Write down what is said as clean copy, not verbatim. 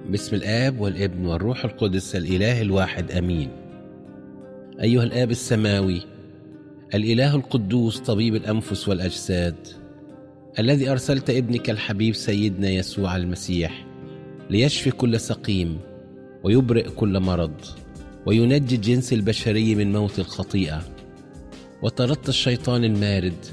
باسم الآب والابن والروح القدس الإله الواحد آمين. أيها الآب السماوي الإله القدوس طبيب الأنفس والأجساد، الذي أرسلت ابنك الحبيب سيدنا يسوع المسيح ليشفي كل سقيم ويبرئ كل مرض وينجي الجنس البشري من موت الخطيئة، وطردت الشيطان المارد